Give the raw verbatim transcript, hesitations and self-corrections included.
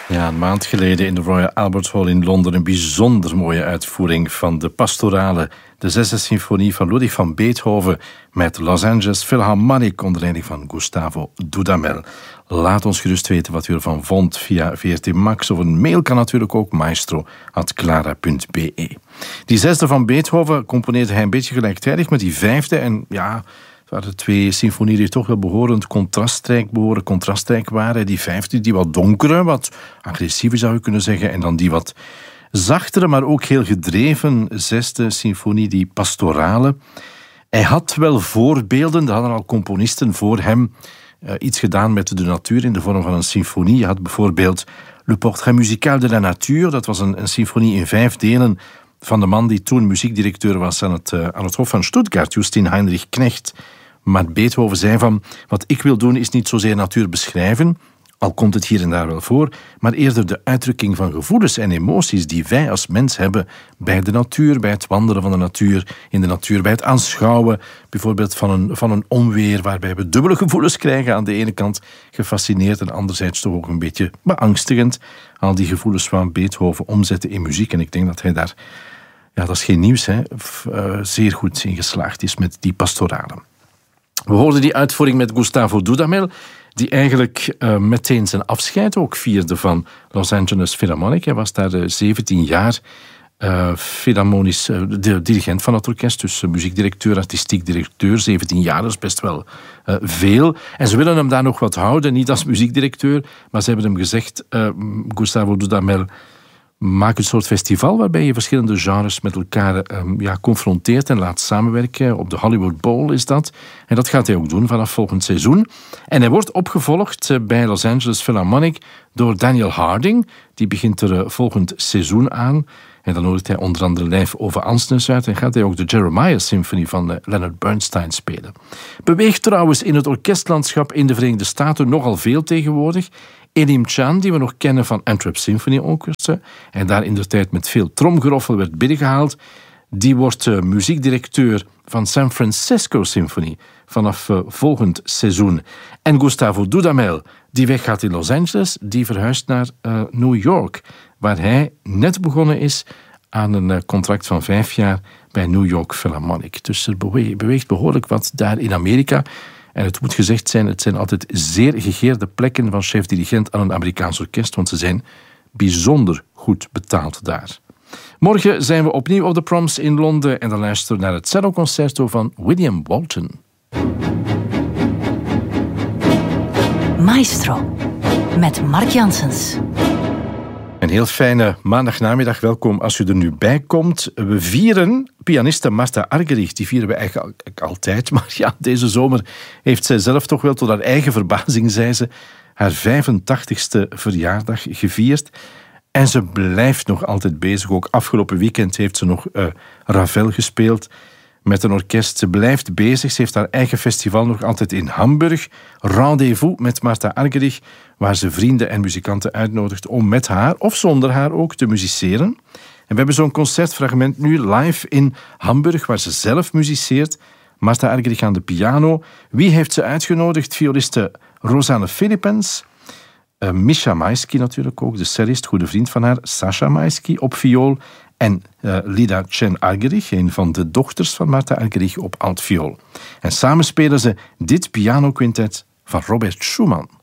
Ja, een maand geleden in de Royal Albert Hall in Londen een bijzonder mooie uitvoering van de Pastorale, de zesde symfonie van Ludwig van Beethoven met Los Angeles Philharmonic onder leiding van Gustavo Dudamel. Laat ons gerust weten wat u ervan vond via V R T Max of een mail kan natuurlijk ook maestro at clara punt b e. Die zesde van Beethoven componeerde hij een beetje gelijktijdig met die vijfde en ja... Het waren twee symfonieën die toch wel behorend contrastrijk behoren, contrastrijk waren. Die vijfde, die wat donkere, wat agressiever zou je kunnen zeggen. En dan die wat zachtere, maar ook heel gedreven zesde symfonie, die pastorale. Hij had wel voorbeelden, er hadden al componisten voor hem uh, iets gedaan met de natuur in de vorm van een symfonie. Je had bijvoorbeeld Le Portrait musical de la nature, dat was een, een symfonie in vijf delen van de man die toen muziekdirecteur was aan het, uh, aan het Hof van Stuttgart, Justin Heinrich Knecht. Maar Beethoven zei van, wat ik wil doen is niet zozeer natuur beschrijven, al komt het hier en daar wel voor, maar eerder de uitdrukking van gevoelens en emoties die wij als mens hebben bij de natuur, bij het wandelen van de natuur, in de natuur, bij het aanschouwen, bijvoorbeeld van een, van een onweer, waarbij we dubbele gevoelens krijgen. Aan de ene kant gefascineerd en anderzijds toch ook een beetje beangstigend. Al die gevoelens van Beethoven omzetten in muziek. En ik denk dat hij daar, ja, dat is geen nieuws, hè, uh, zeer goed in geslaagd is met die pastorale. We hoorden die uitvoering met Gustavo Dudamel, die eigenlijk uh, meteen zijn afscheid ook vierde van Los Angeles Philharmonic. Hij was daar uh, zeventien jaar uh, philharmonisch uh, de dirigent van het orkest, dus uh, muziekdirecteur, artistiek directeur. zeventien jaar, dat is best wel uh, veel. En ze willen hem daar nog wat houden, niet als muziekdirecteur, maar ze hebben hem gezegd, uh, Gustavo Dudamel, maak een soort festival waarbij je verschillende genres met elkaar um, ja, confronteert en laat samenwerken. Op de Hollywood Bowl is dat. En dat gaat hij ook doen vanaf volgend seizoen. En hij wordt opgevolgd uh, bij Los Angeles Philharmonic door Daniel Harding. Die begint er uh, volgend seizoen aan. En dan hoort hij onder andere Lijf over Ansnes uit en gaat hij ook de Jeremiah Symphony van uh, Leonard Bernstein spelen. Beweegt trouwens in het orkestlandschap in de Verenigde Staten nogal veel tegenwoordig. Elim Chan, die we nog kennen van Antwerp Symphony Orchestra en daar indertijd met veel tromgeroffel werd binnengehaald, die wordt uh, muziekdirecteur van San Francisco Symphony vanaf uh, volgend seizoen. En Gustavo Dudamel, die weggaat in Los Angeles, die verhuist naar uh, New York, waar hij net begonnen is aan een uh, contract van vijf jaar bij New York Philharmonic. Dus er bewe- beweegt behoorlijk wat daar in Amerika. En het moet gezegd zijn, het zijn altijd zeer gegeerde plekken van chef-dirigent aan een Amerikaans orkest, want ze zijn bijzonder goed betaald daar. Morgen zijn we opnieuw op de Proms in Londen en dan luisteren we naar het celloconcerto van William Walton. Maestro, met Mark Janssens. Een heel fijne maandagnamiddag, welkom als u er nu bij komt. We vieren pianiste Martha Argerich, die vieren we eigenlijk altijd. Maar ja, deze zomer heeft zij zelf toch wel tot haar eigen verbazing, zei ze, haar vijfentachtigste verjaardag gevierd. En ze blijft nog altijd bezig. Ook afgelopen weekend heeft ze nog uh, Ravel gespeeld met een orkest. Ze blijft bezig. Ze heeft haar eigen festival nog altijd in Hamburg. Rendezvous met Martha Argerich, waar ze vrienden en muzikanten uitnodigt om met haar, of zonder haar ook, te musiceren. En we hebben zo'n concertfragment nu live in Hamburg, waar ze zelf musiceert. Martha Argerich aan de piano. Wie heeft ze uitgenodigd? Violiste Rosanne Philippens. Uh, Misha Maisky natuurlijk ook, de cellist, goede vriend van haar. Sasha Maisky op viool. En uh, Lida Chen Argerich, een van de dochters van Martha Argerich, op altviool. En samen spelen ze dit pianoquintet van Robert Schumann.